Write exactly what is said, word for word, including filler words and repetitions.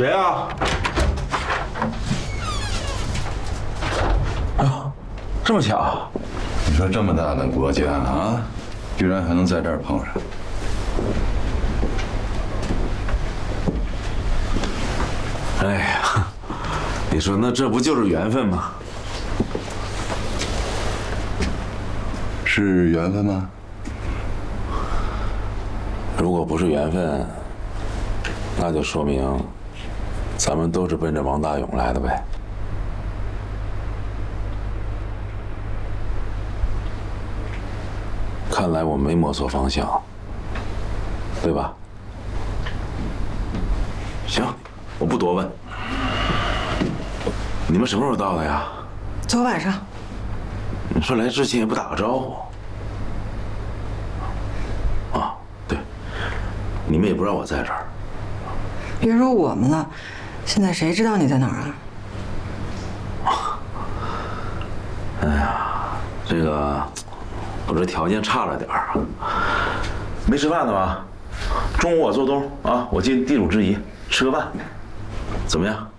谁啊？哎呦，这么巧！ 你说这么大的国家啊，居然还能在这儿碰上。 哎呀，你说那这不就是缘分吗？ 是缘分吗？ 如果不是缘分，那就说明咱们都是奔着王大勇来的呗。看来我没摸错方向，对吧？行，我不多问。你们什么时候到的呀？ 昨晚上。 你说来之前也不打个招呼。啊，对，你们也不知道我在这儿。 别说我们了，现在谁知道你在哪儿啊？哎呀，这个我这条件差了点儿，没吃饭呢吧？中午我做东啊，我尽地主之谊，吃个饭，怎么样？